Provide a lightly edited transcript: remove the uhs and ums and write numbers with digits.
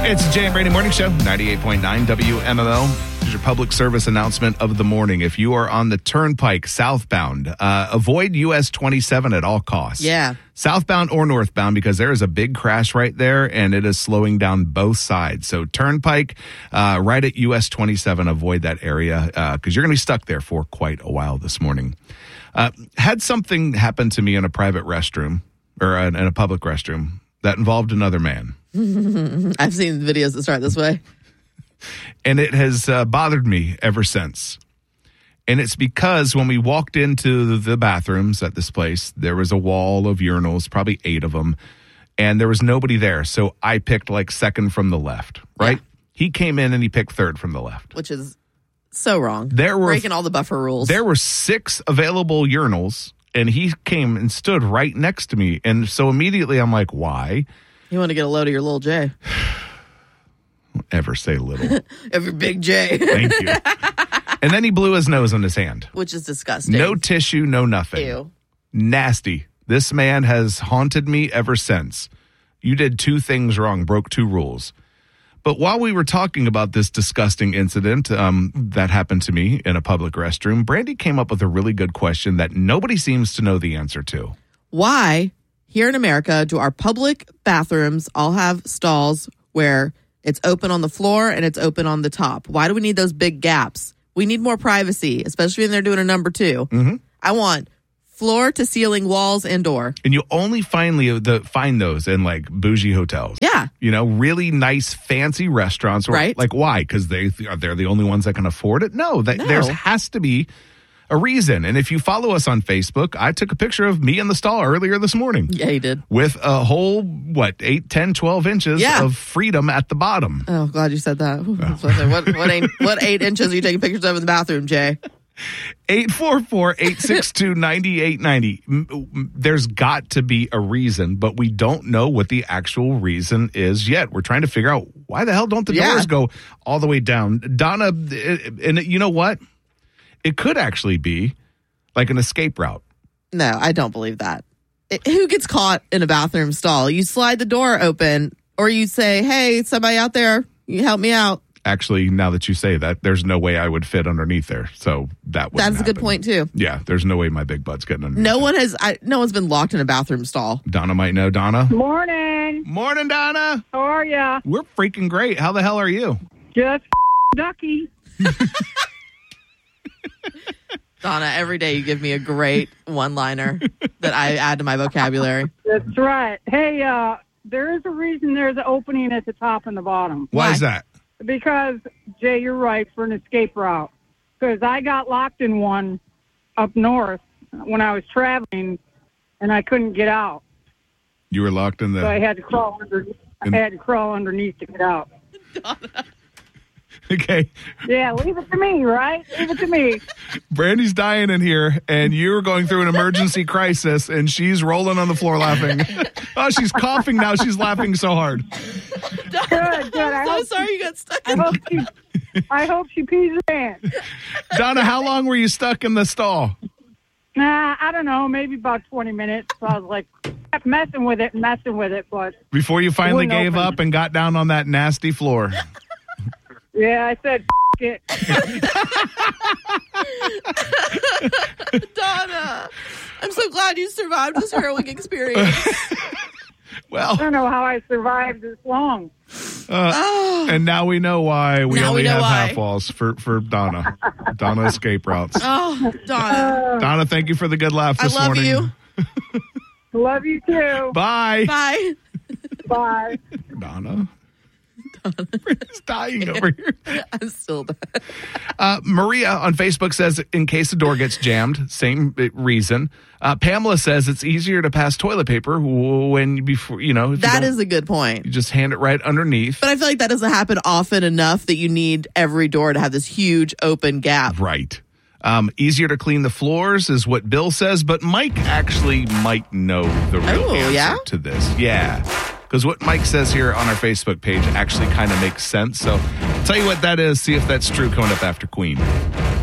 It's the Jay and Brady Morning Show, 98.9 WMMO. Here's your public service announcement of the morning. If you are on the Turnpike southbound, avoid US 27 at all costs. Yeah. Southbound or northbound, because there is a big crash right there, and it is slowing down both sides. So Turnpike, right at US 27, avoid that area, because you're going to be stuck there for quite a while this morning. Had something happen to me in a private restroom, or in a public restroom, that involved another man. I've seen videos that start this way. And it has bothered me ever since. And it's because when we walked into the bathrooms at this place, there was a wall of urinals, probably 8 of them, and there was nobody there. So I picked like second from the left, right? Yeah. He came in and he picked third from the left. Which is so wrong. Breaking all the buffer rules. There were 6 available urinals, and he came and stood right next to me. And so immediately I'm like, why? You want to get a load of your little J. Don't ever say little. Of your big J. Thank you. And then he blew his nose on his hand. Which is disgusting. No tissue, no nothing. Ew. Nasty. This man has haunted me ever since. You did 2 things wrong, broke 2 rules. But while we were talking about this disgusting incident that happened to me in a public restroom, Brandy came up with a really good question that nobody seems to know the answer to. Why, here in America, do our public bathrooms all have stalls where it's open on the floor and it's open on the top? Why do we need those big gaps? We need more privacy, especially when they're doing a number 2. Mm-hmm. I want floor to ceiling, walls, indoor. And you only find those in like bougie hotels. Yeah. You know, really nice, fancy restaurants. Right. Like, why? Because they're the only ones that can afford it? No. There has to be a reason. And if you follow us on Facebook, I took a picture of me in the stall earlier this morning. Yeah, you did. With a whole, 8, 10, 12 inches of freedom at the bottom. Oh, glad you said that. What 8 inches are you taking pictures of in the bathroom, Jay? 844-862-9890. There's got to be a reason, but we don't know what the actual reason is yet. We're trying to figure out why the hell don't the doors go all the way down. Donna, and you know what? It could actually be like an escape route. No, I don't believe that. Who gets caught in a bathroom stall? You slide the door open, or you say, hey, somebody out there, you help me out. Actually, now that you say that, there's no way I would fit underneath there. So that's a good point, too. Yeah, there's no way my big butt's getting underneath. No one's been locked in a bathroom stall. Donna might know. Donna? Morning. Morning, Donna. How are ya? We're freaking great. How the hell are you? Just ducky. Donna, every day you give me a great one-liner that I add to my vocabulary. That's right. Hey, there is a reason there's an opening at the top and the bottom. Why is that? Because, Jay, you're right, for an escape route. Because I got locked in one up north when I was traveling, and I couldn't get out. You were locked in the... So I had to crawl underneath to get out. Okay. Yeah, leave it to me, right? Leave it to me. Brandy's dying in here, and you're going through an emergency crisis, and she's rolling on the floor laughing. Oh, she's coughing now. She's laughing so hard. Good. I'm so sorry you got stuck in I hope she pees her pants. Donna, how long were you stuck in the stall? I don't know, maybe about 20 minutes. So I was like, kept messing with it, but... Before you finally gave up and got down on that nasty floor. Yeah, I said, it. Donna, I'm so glad you survived this harrowing experience. Well, I don't know how I survived this long. And now we know why we only have why. half walls for Donna. Donna escape routes. Oh, Donna. Donna, thank you for the good laugh this morning. I love you. Love you too. Bye. Bye. Bye. Donna. It's dying over here. I'm still bad. Maria on Facebook says, in case the door gets jammed, same reason. Pamela says it's easier to pass toilet paper That is a good point. You just hand it right underneath. But I feel like that doesn't happen often enough that you need every door to have this huge open gap. Right. Easier to clean the floors is what Bill says, but Mike actually might know the real answer to this. Yeah. Because what Mike says here on our Facebook page actually kind of makes sense. So I'll tell you what that is, see if that's true, coming up after Queen.